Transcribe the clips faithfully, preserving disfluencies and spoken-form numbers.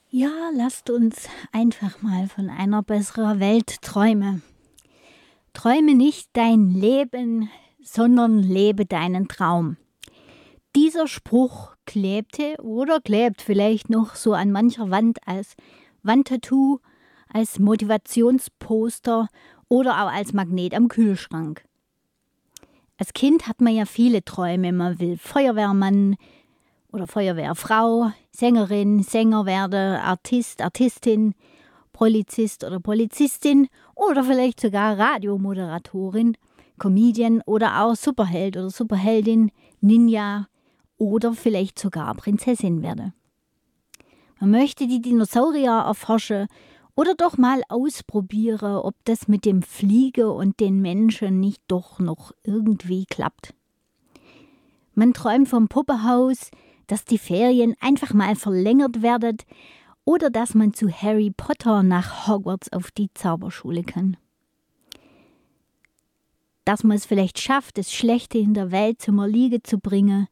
Ja, lasst uns einfach mal von einer besseren Welt träumen. Träume nicht dein Leben, sondern lebe deinen Traum. Dieser Spruch klebte oder klebt vielleicht noch so an mancher Wand als Wandtattoo, als Motivationsposter oder auch als Magnet am Kühlschrank. Als Kind hat man ja viele Träume. Man will Feuerwehrmann oder Feuerwehrfrau, Sängerin, Sänger werden, Artist, Artistin, Polizist oder Polizistin oder vielleicht sogar Radiomoderatorin, Comedian oder auch Superheld oder Superheldin, Ninja oder vielleicht sogar Prinzessin werden. Man möchte die Dinosaurier erforschen oder doch mal ausprobieren, ob das mit dem Fliegen und den Menschen nicht doch noch irgendwie klappt. Man träumt vom Puppenhaus, dass die Ferien einfach mal verlängert werden oder dass man zu Harry Potter nach Hogwarts auf die Zauberschule kann. Dass man es vielleicht schafft, das Schlechte in der Welt zum Erliegen zu bringen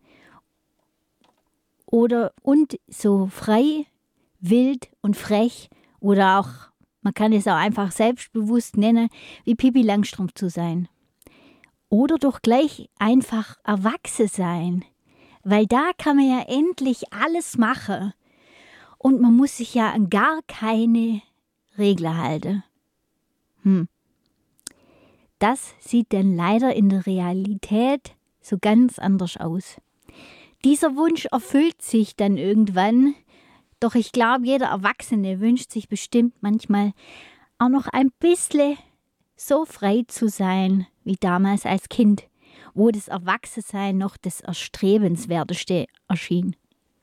oder und so frei, wild und frech oder auch, man kann es auch einfach selbstbewusst nennen, wie Pippi Langstrumpf zu sein. Oder doch gleich einfach erwachsen sein. Weil da kann man ja endlich alles machen. Und man muss sich ja an gar keine Regeln halten. Hm. Das sieht dann leider in der Realität so ganz anders aus. Dieser Wunsch erfüllt sich dann irgendwann. Doch ich glaube, jeder Erwachsene wünscht sich bestimmt manchmal auch noch ein bisschen so frei zu sein wie damals als Kind, wo das Erwachsensein noch das Erstrebenswerteste erschien.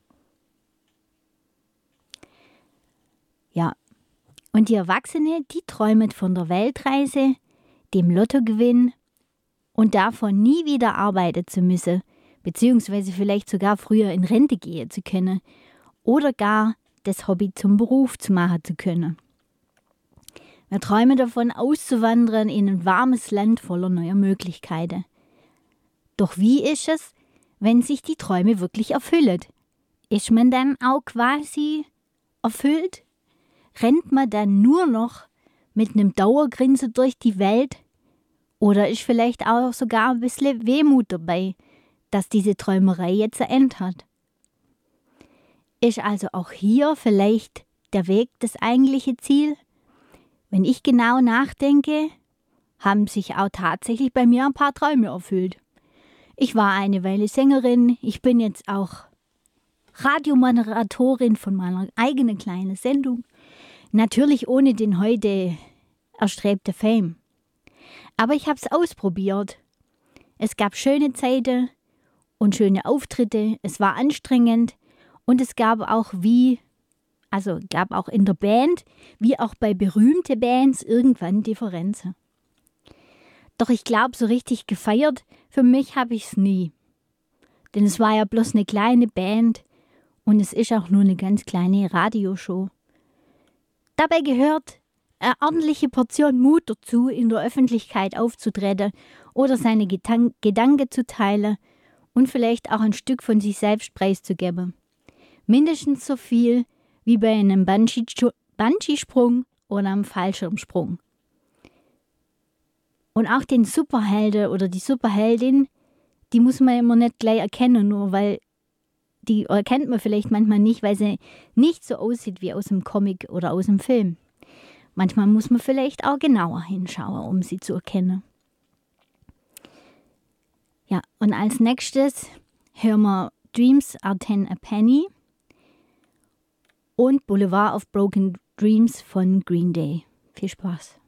Ja, und die Erwachsene, die träumen von der Weltreise, dem Lottogewinn und davon nie wieder arbeiten zu müssen, beziehungsweise vielleicht sogar früher in Rente gehen zu können oder gar das Hobby zum Beruf zu machen zu können. Wir träumen davon, auszuwandern in ein warmes Land voller neuer Möglichkeiten. Doch wie ist es, wenn sich die Träume wirklich erfüllen? Ist man dann auch quasi erfüllt? Rennt man dann nur noch mit einem Dauergrinsen durch die Welt? Oder ist vielleicht auch sogar ein bisschen Wehmut dabei, dass diese Träumerei jetzt ein Ende hat? Ist also auch hier vielleicht der Weg das eigentliche Ziel? Wenn ich genau nachdenke, haben sich auch tatsächlich bei mir ein paar Träume erfüllt. Ich war eine Weile Sängerin, ich bin jetzt auch Radiomoderatorin von meiner eigenen kleinen Sendung. Natürlich ohne den heute erstrebten Fame. Aber ich habe es ausprobiert. Es gab schöne Zeiten und schöne Auftritte, es war anstrengend und es gab auch wie, also gab auch in der Band, wie auch bei berühmten Bands irgendwann Differenzen. Doch ich glaube, so richtig gefeiert für mich habe ich es nie. Denn es war ja bloß eine kleine Band und es ist auch nur eine ganz kleine Radioshow. Dabei gehört eine ordentliche Portion Mut dazu, in der Öffentlichkeit aufzutreten oder seine Gedan- Gedanken zu teilen und vielleicht auch ein Stück von sich selbst preiszugeben. Mindestens so viel wie bei einem Bungee- Bungee-Sprung oder einem Fallschirmsprung. Und auch den Superhelden oder die Superheldin, die muss man immer nicht gleich erkennen, nur weil die erkennt man vielleicht manchmal nicht, weil sie nicht so aussieht wie aus dem Comic oder aus dem Film. Manchmal muss man vielleicht auch genauer hinschauen, um sie zu erkennen. Ja, und als nächstes hören wir Dreams Are Ten a Penny und Boulevard of Broken Dreams von Green Day. Viel Spaß.